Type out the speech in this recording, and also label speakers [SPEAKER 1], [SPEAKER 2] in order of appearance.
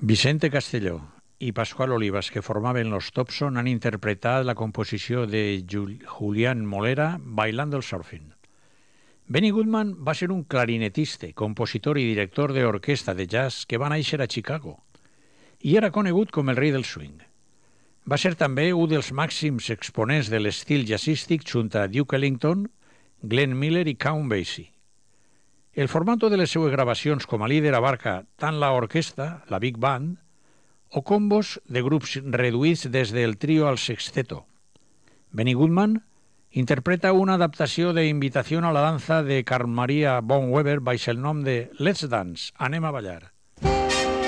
[SPEAKER 1] Vicente Castelló i Pascual Olivas, que formaven los Thompson, han interpretat la composició de Julián Molera, Bailando el Surfing. Benny Goodman va ser un clarinetista, compositor i director d'orquestra de jazz que va néixer a Chicago i era conegut com el rei del swing. Va ser també un dels màxims exponents de l'estil jazzístic junt a Duke Ellington, Glenn Miller i Count Basie. El formato de les seues gravacions com a líder abarca tant l'orquestra, la big band, o combos de grups reduïts des del trio al sexteto. Benny Goodman interpreta una adaptació de Invitación a la danza de Carl Maria von Weber baix el nom de Let's Dance, anem a ballar.